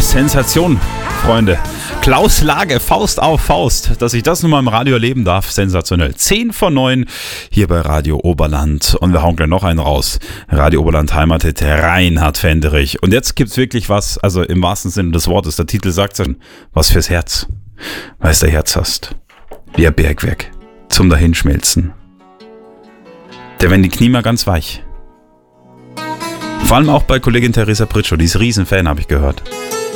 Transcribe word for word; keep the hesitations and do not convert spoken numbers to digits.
Sensation, Freunde. Klaus Lage, Faust auf Faust. Dass ich das nun mal im Radio erleben darf, sensationell. zehn vor neun hier bei Radio Oberland. Und wir hauen gleich noch einen raus. Radio Oberland heimatet Reinhard Fendrich. Und jetzt gibt's wirklich was, also im wahrsten Sinne des Wortes, der Titel sagt schon, was fürs Herz. Weil's der Herz hast. Wie ein Bergwerk. Zum Dahinschmelzen. Der werden die Knie mal ganz weich. Vor allem auch bei Kollegin Theresa Pritschow. Die ist Riesenfan, habe ich gehört.